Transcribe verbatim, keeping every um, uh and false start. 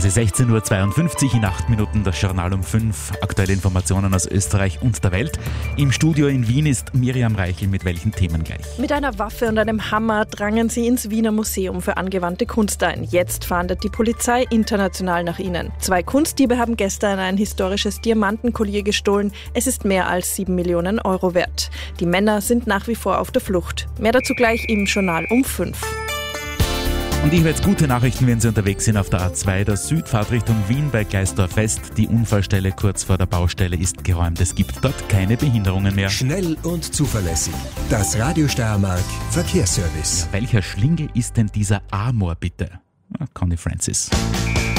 Heute sechzehn Uhr zweiundfünfzig, in acht Minuten das Journal um fünf. Aktuelle Informationen aus Österreich und der Welt. Im Studio in Wien ist Miriam Reichel mit welchen Themen gleich? Mit einer Waffe und einem Hammer drangen sie ins Wiener Museum für angewandte Kunst ein. Jetzt fahndet die Polizei international nach ihnen. Zwei Kunstdiebe haben gestern ein historisches Diamantenkollier gestohlen. Es ist mehr als sieben Millionen Euro wert. Die Männer sind nach wie vor auf der Flucht. Mehr dazu gleich im Journal um fünf. Und ich habe jetzt gute Nachrichten, wenn Sie unterwegs sind auf der A zwei, der Südfahrt Richtung Wien bei Gleisdorf West. Die Unfallstelle kurz vor der Baustelle ist geräumt. Es gibt dort keine Behinderungen mehr. Schnell und zuverlässig. Das Radio Steiermark Verkehrsservice. Ja, welcher Schlingel ist denn dieser Amor bitte? Conny Francis.